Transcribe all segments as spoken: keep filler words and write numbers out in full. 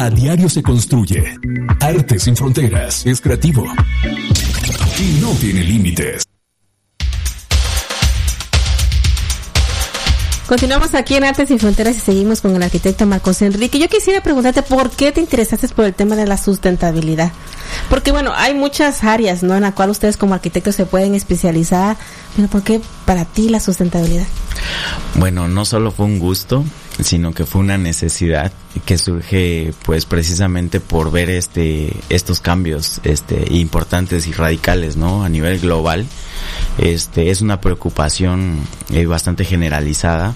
A diario se construye. Arte sin fronteras. Es creativo. Y no tiene límites. Continuamos aquí en Artes sin Fronteras y seguimos con el arquitecto Marcos Enrique. Yo quisiera preguntarte por qué te interesaste por el tema de la sustentabilidad. Porque bueno, hay muchas áreas, ¿no?, en la cual ustedes como arquitectos se pueden especializar. Pero ¿por qué para ti la sustentabilidad? Bueno, no solo fue un gusto, sino que fue una necesidad que surge pues precisamente por ver este estos cambios este importantes y radicales, ¿no?, a nivel global. Este es una preocupación eh, bastante generalizada,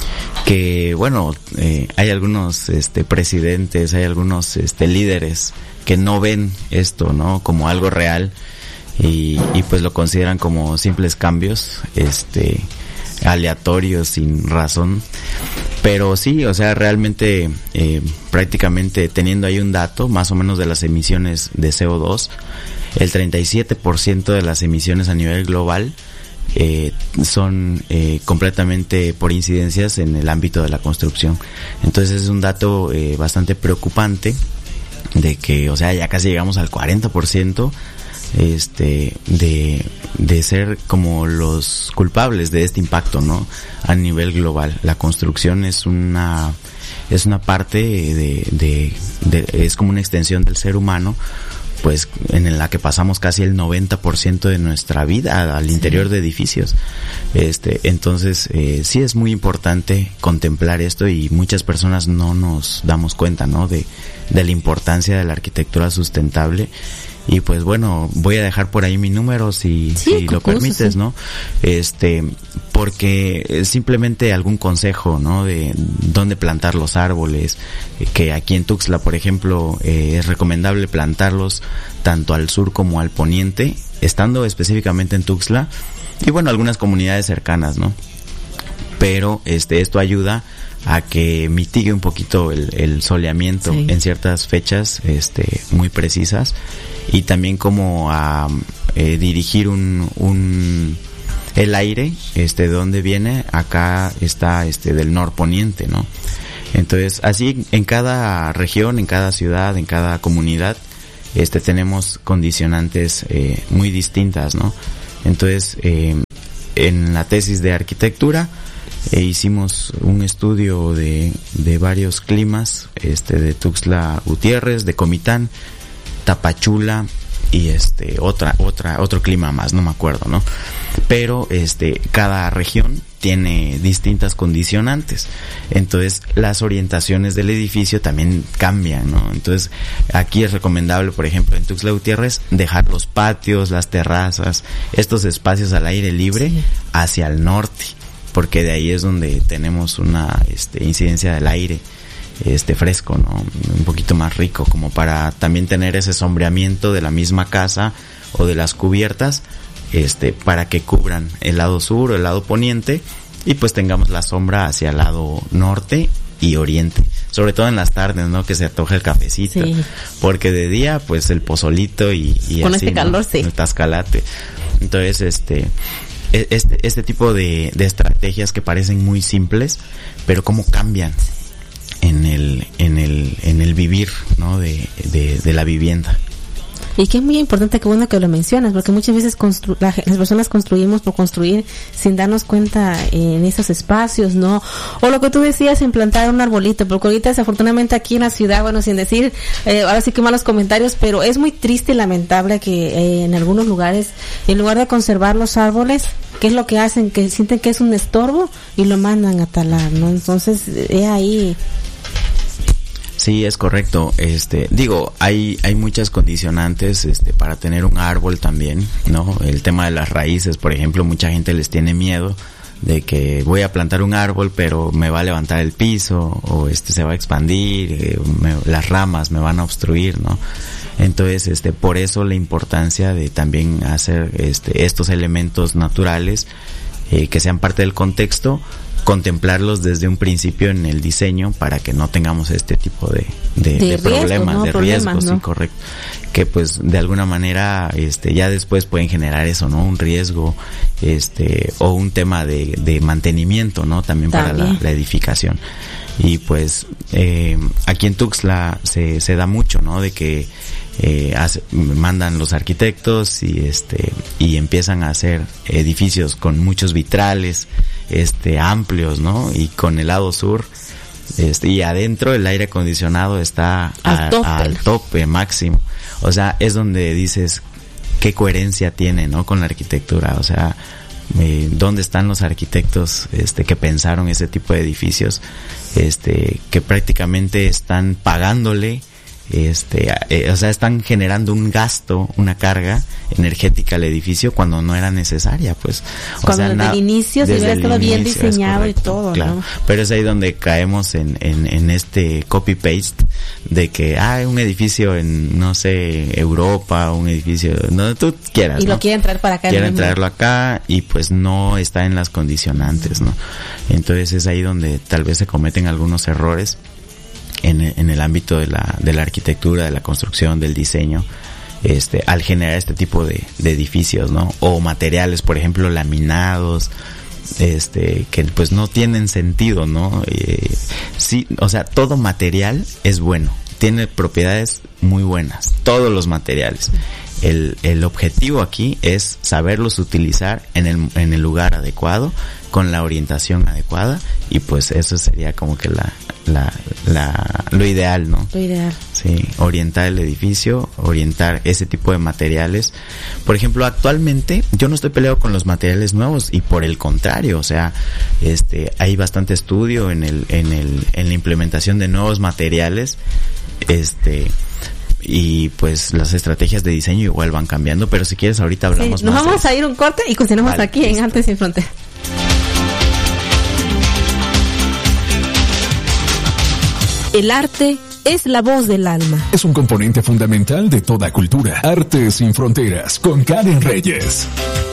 que bueno, eh, hay algunos este presidentes, hay algunos este líderes que no ven esto, ¿no?, como algo real y, y pues lo consideran como simples cambios este aleatorios sin razón. Pero sí, o sea, realmente eh, prácticamente teniendo ahí un dato más o menos de las emisiones de C O dos, el treinta y siete por ciento de las emisiones a nivel global eh, son eh, completamente por incidencias en el ámbito de la construcción. Entonces es un dato eh, bastante preocupante de que, o sea, ya casi llegamos al cuarenta por ciento este de de ser como los culpables de este impacto, ¿no?, a nivel global. La construcción es una es una parte de, de, de es como una extensión del ser humano, pues en la que pasamos casi el noventa por ciento de nuestra vida al interior de edificios. Este, entonces eh, sí es muy importante contemplar esto y muchas personas no nos damos cuenta, ¿no?, de de la importancia de la arquitectura sustentable. Y pues bueno, voy a dejar por ahí mi número si, sí, si lo permites, sí. ¿no? Este, porque simplemente algún consejo, ¿no?, de dónde plantar los árboles, que aquí en Tuxtla, por ejemplo, eh, es recomendable plantarlos tanto al sur como al poniente, estando específicamente en Tuxtla, y bueno, algunas comunidades cercanas, ¿no? Pero este, esto ayuda a que mitigue un poquito el, el soleamiento sí. en ciertas fechas este muy precisas, y también como a eh, dirigir un un el aire este de donde viene. Acá está este del norponiente, ¿no? Entonces así en cada región, en cada ciudad, en cada comunidad este tenemos condicionantes eh, muy distintas, ¿no? Entonces eh, en la tesis de arquitectura E hicimos un estudio de, de varios climas, este, de Tuxtla Gutiérrez, de Comitán, Tapachula y este, otra, otra, otro clima más, no me acuerdo, ¿no? Pero, este, cada región tiene distintas condicionantes. Entonces, las orientaciones del edificio también cambian, ¿no? Entonces, aquí es recomendable, por ejemplo, en Tuxtla Gutiérrez, dejar los patios, las terrazas, estos espacios al aire libre sí. hacia el norte, porque de ahí es donde tenemos una este, incidencia del aire este fresco, ¿no? Un poquito más rico, como para también tener ese sombreamiento de la misma casa o de las cubiertas, este, para que cubran el lado sur o el lado poniente, y pues tengamos la sombra hacia el lado norte y oriente, sobre todo en las tardes, ¿no? Que se antoja el cafecito, sí. porque de día, pues el pozolito y, y con así, este calor, ¿no? sí. El tascalate. Entonces, este, este, este tipo de, de estrategias que parecen muy simples, pero cómo cambian en el, en el, en el vivir, ¿no? De, de, de la vivienda. Y que es muy importante, que bueno que lo mencionas, porque muchas veces constru- la, las personas construimos por construir sin darnos cuenta en esos espacios, ¿no? O lo que tú decías, implantar un arbolito, porque ahorita desafortunadamente aquí en la ciudad, bueno, sin decir, eh, ahora sí que malos comentarios, pero es muy triste y lamentable que eh, en algunos lugares, en lugar de conservar los árboles, ¿qué es lo que hacen? Que sienten que es un estorbo y lo mandan a talar, ¿no? Entonces, es ahí... Sí, es correcto. Este, digo, hay hay muchas condicionantes este para tener un árbol también, ¿no? El tema de las raíces, por ejemplo, mucha gente les tiene miedo de que voy a plantar un árbol, pero me va a levantar el piso, o este se va a expandir, eh, me, las ramas me van a obstruir, ¿no? Entonces, este, por eso la importancia de también hacer este estos elementos naturales eh, que sean parte del contexto, contemplarlos desde un principio en el diseño para que no tengamos este tipo de, de, de, de riesgo, problemas, ¿no? de problemas, riesgos, ¿no? sí, correcto, que pues de alguna manera este ya después pueden generar eso, ¿no? Un riesgo este o un tema de, de mantenimiento, ¿no? También, también. para la, la edificación. Y pues eh, aquí en Tuxtla se, se da mucho, ¿no? De que eh, hace, mandan los arquitectos y este y empiezan a hacer edificios con muchos vitrales, este amplios, ¿no? Y con el lado sur, este, y adentro el aire acondicionado está al, a, tope. al tope máximo. O sea, es donde dices qué coherencia tiene, ¿no? Con la arquitectura, o sea, eh, ¿dónde están los arquitectos este que pensaron ese tipo de edificios, este que prácticamente están pagándole, este eh, o sea, están generando un gasto, una carga energética al edificio cuando no era necesaria, pues? O cuando sea, desde na- el inicio se hubiera estado bien diseñado y todo, claro. ¿no? Pero es ahí donde caemos en, en, en este copy-paste de que hay ah, un edificio en, no sé, Europa, un edificio donde tú quieras, y ¿no? lo quieren traer para acá. Quieren mismo. traerlo acá y pues no está en las condicionantes, ¿no? Entonces es ahí donde tal vez se cometen algunos errores en, en el ámbito de la, de la arquitectura, de la construcción, del diseño, este, al generar este tipo de, de edificios, ¿no? O materiales, por ejemplo, laminados, este, que pues no tienen sentido, ¿no? Eh, sí, o sea, todo material es bueno, tiene propiedades muy buenas, todos los materiales. El, el objetivo aquí es saberlos utilizar en el, en el lugar adecuado, con la orientación adecuada, y pues eso sería como que la, la, la, lo ideal, ¿no? Lo ideal. Sí, orientar el edificio, orientar ese tipo de materiales. Por ejemplo, actualmente yo no estoy peleado con los materiales nuevos, y por el contrario, o sea, este, hay bastante estudio en el, en el, en la implementación de nuevos materiales, este, y pues las estrategias de diseño igual van cambiando, pero si quieres ahorita hablamos Sí, nos más. vamos de a ir un corte y continuamos vale, aquí listo. en Artes Sin Fronteras. El arte es la voz del alma. Es un componente fundamental de toda cultura. Artes Sin Fronteras con Karen Reyes.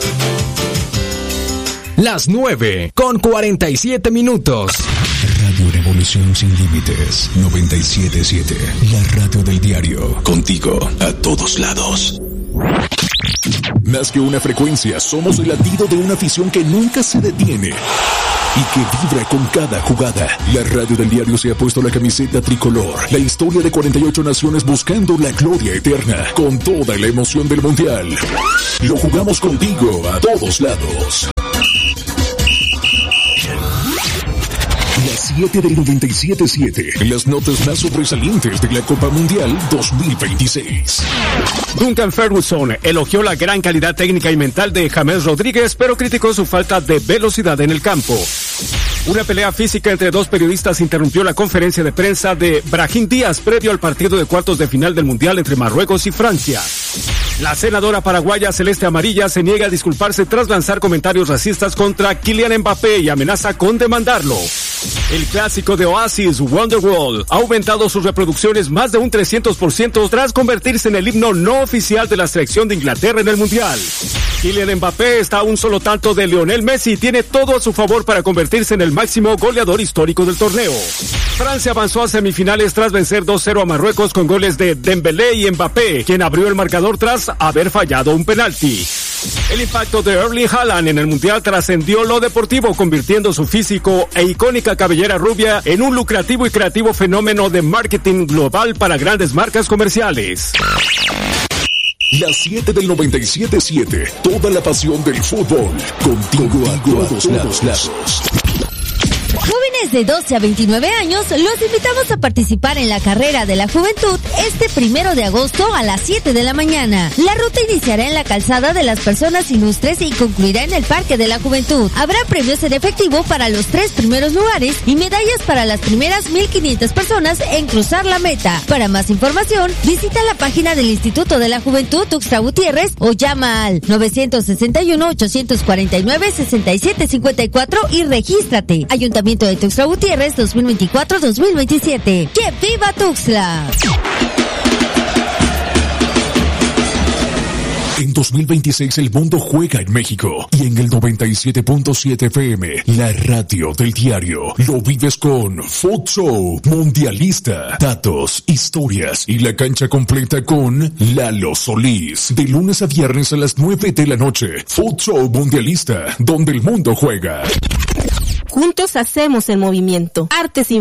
Las nueve con cuarenta y siete minutos. Radio Revolución Sin Límites noventa y siete punto siete. La radio del diario. Contigo a todos lados. Más que una frecuencia, somos el latido de una afición que nunca se detiene y que vibra con cada jugada. La radio del diario se ha puesto la camiseta tricolor. La historia de cuarenta y ocho naciones buscando la gloria eterna, con toda la emoción del mundial. Lo jugamos contigo a todos lados. Las siete del noventa y siete punto siete. Las notas más sobresalientes de la Copa Mundial dos mil veintiséis. Duncan Ferguson elogió la gran calidad técnica y mental de James Rodríguez, pero criticó su falta de velocidad en el campo. Una pelea física entre dos periodistas interrumpió la conferencia de prensa de Brahim Díaz previo al partido de cuartos de final del Mundial entre Marruecos y Francia. La senadora paraguaya Celeste Amarilla se niega a disculparse tras lanzar comentarios racistas contra Kylian Mbappé y amenaza con demandarlo. El clásico de Oasis, Wonderwall, ha aumentado sus reproducciones más de un trescientos por ciento tras convertirse en el himno no oficial de la selección de Inglaterra en el Mundial. Kylian Mbappé está a un solo tanto de Lionel Messi y tiene todo a su favor para convertirse en el máximo goleador histórico del torneo. Francia avanzó a semifinales tras vencer dos cero a Marruecos con goles de Dembélé y Mbappé, quien abrió el marcador tras haber fallado un penalti. El impacto de Erling Haaland en el Mundial trascendió lo deportivo, convirtiendo su físico e icónica cabellera rubia en un lucrativo y creativo fenómeno de marketing global para grandes marcas comerciales. Las siete del noventa y siete punto siete. Toda la pasión del fútbol. Contigo a todos lados. Jóvenes de doce a veintinueve años, los invitamos a participar en la Carrera de la Juventud este primero de agosto a las siete de la mañana. La ruta iniciará en la Calzada de las Personas Ilustres y concluirá en el Parque de la Juventud. Habrá premios en efectivo para los tres primeros lugares y medallas para las primeras mil quinientas personas en cruzar la meta. Para más información, visita la página del Instituto de la Juventud Tuxtla Gutiérrez o llama al nueve seis uno, ocho cuatro nueve, seis siete cinco cuatro y regístrate. Ayuntamiento de Tuxtla Gutiérrez dos mil veinticuatro dos mil veintisiete. ¡Que viva Tuxtla! En dos mil veintiséis el mundo juega en México y en el noventa y siete punto siete F M, la radio del diario, lo vives con Futsal Mundialista. Datos, historias y la cancha completa con Lalo Solís. De lunes a viernes a las nueve de la noche. Futsal Mundialista, donde el mundo juega. Juntos hacemos el movimiento. Artes Sin